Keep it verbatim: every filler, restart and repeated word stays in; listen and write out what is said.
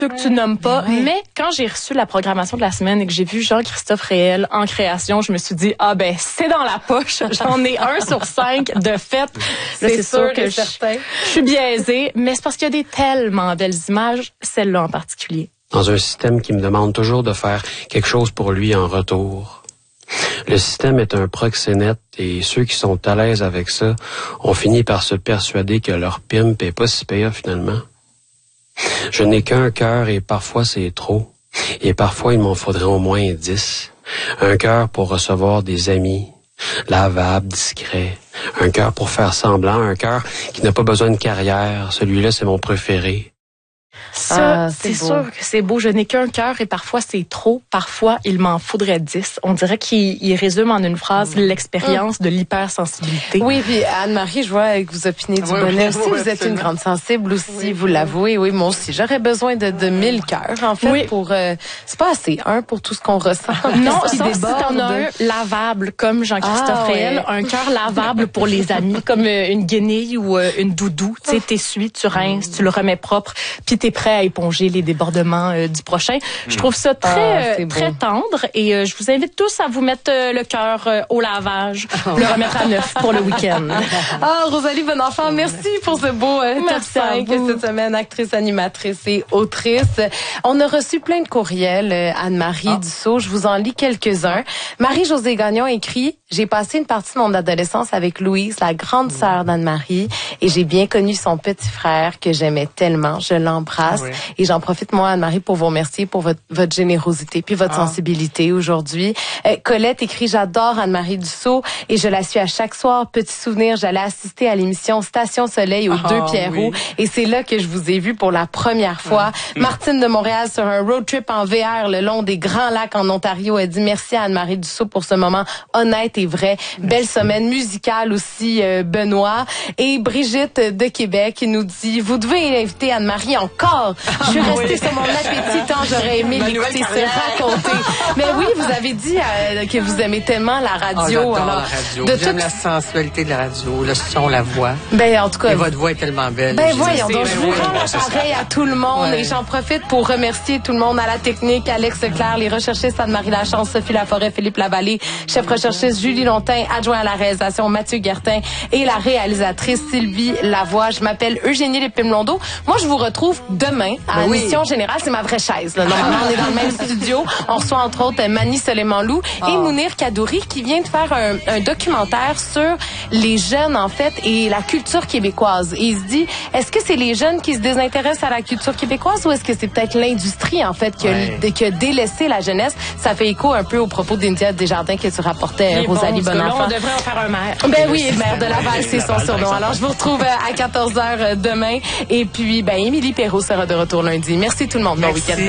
peu que tu nommes pas, ouais. Mais quand j'ai reçu la programmation de la semaine et que j'ai vu Jean-Christophe Réel en création, je me suis dit, ah ben, c'est dans la poche. J'en ai un sur cinq de fait. C'est, c'est sûr, sûr que je, je suis biaisée, mais c'est parce qu'il y a des tellement belles images, celle-là en particulier. Dans un système qui me demande toujours de faire quelque chose pour lui en retour. Le système est un proxénète et ceux qui sont à l'aise avec ça ont fini par se persuader que leur pimp est pas si pire finalement. Je n'ai qu'un cœur et parfois c'est trop. Et parfois il m'en faudrait au moins dix. Un cœur pour recevoir des amis, lavable, discret. Un cœur pour faire semblant, un cœur qui n'a pas besoin de carrière. Celui-là, c'est mon préféré. Ça, ah, c'est, c'est sûr que c'est beau. Je n'ai qu'un cœur et parfois c'est trop. Parfois, il m'en faudrait dix. On dirait qu'il il résume en une phrase mmh. l'expérience mmh. de l'hypersensibilité. Oui, puis Anne-Marie, je vois que vous opinez du oui, bonheur. Oui, si oui, vous êtes une grande sensible aussi, oui, vous l'avouez. Oui, moi aussi. J'aurais besoin de, de mille cœurs, en fait, oui. pour... Euh, c'est pas assez, un, pour tout ce qu'on ressent. Non, sauf si t'en as un lavable, comme Jean-Christophe Réel. Ah, ouais. Un cœur lavable pour les amis, comme une guenille ou une doudou. Tu sais, t'essuies, tu rinces, tu le remets propre, puis t'es prêt à éponger les débordements euh, du prochain. Je trouve ça très, ah, euh, très tendre et euh, je vous invite tous à vous mettre euh, le cœur euh, au lavage, oh. le remettre à neuf pour le week-end. Ah, Rosalie Bonenfant, merci pour ce beau euh, top cinq cette semaine, actrice, animatrice et autrice. On a reçu plein de courriels, euh, Anne-Marie ah. Dussault. Je vous en lis quelques-uns. Marie-Josée Gagnon écrit « J'ai passé une partie de mon adolescence avec Louise, la grande sœur d'Anne-Marie, et j'ai bien connu son petit frère que j'aimais tellement. Je l'embrasse. Oui. Et j'en profite, moi, Anne-Marie, pour vous remercier pour votre, votre générosité puis votre ah. sensibilité aujourd'hui. Euh, Colette écrit « J'adore Anne-Marie Dussault et je la suis à chaque soir. Petit souvenir, j'allais assister à l'émission Station Soleil aux ah, deux Pierrot oui. et c'est là que je vous ai vu pour la première fois. Ah. Martine de Montréal sur un road trip en V R le long des Grands Lacs en Ontario. Elle dit merci à Anne-Marie Dussault pour ce moment honnête et vrai. Merci. Belle semaine musicale aussi, euh, Benoît. Et Brigitte de Québec nous dit « Vous devez inviter Anne-Marie encore. Je suis restée oui. sur mon appétit tant j'aurais aimé l'écouter se raconter. » Mais oui, vous avez dit euh, que vous aimez tellement la radio. Oh, j'adore alors, la radio. De J'aime toute... la sensualité de la radio, le son, la voix. Ben, en tout cas. Et votre voix est tellement belle. Ben, voyons donc, je vous oui, rends l'appareil à tout le monde ouais. et j'en profite pour remercier tout le monde à la technique, Alex Claire, les recherchistes Anne-Marie Lachance, Sophie Laforêt, Philippe Lavallée, chef recherchiste Julie Lontin, adjoint à la réalisation Mathieu Guertin et la réalisatrice Sylvie Lavoie. Je m'appelle Eugénie Lépine-Blondeau. Moi, je vous retrouve demain à ben Mission oui. Générale. C'est ma vraie chaise. Là. Normalement, on est dans le même studio. On reçoit entre autres Mani Soleiman-Lou oh. et Mounir Kadouri qui vient de faire un, un documentaire sur les jeunes, en fait, et la culture québécoise. Et il se dit, est-ce que c'est les jeunes qui se désintéressent à la culture québécoise ou est-ce que c'est peut-être l'industrie, en fait, qui a, ouais. qui a délaissé la jeunesse? Ça fait écho un peu au propos d'India Desjardins que tu rapportais, Rosalie bon, Bonenfant. On devrait en faire un maire. Ben oui, maire de Laval, c'est son surnom. Alors, je vous retrouve à quatorze heures demain. Et puis, ben, Émilie Perrault sera de retour lundi. Merci tout le monde. Bon week-end.